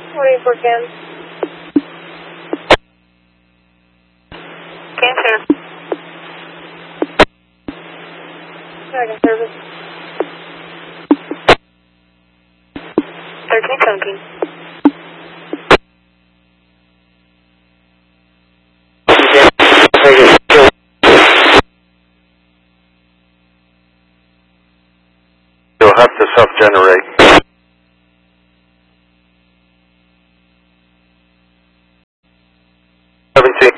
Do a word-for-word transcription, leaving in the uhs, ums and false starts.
forty-four Cam. Cam ten. Second service. thirteen seventeen. You'll have to self-generate.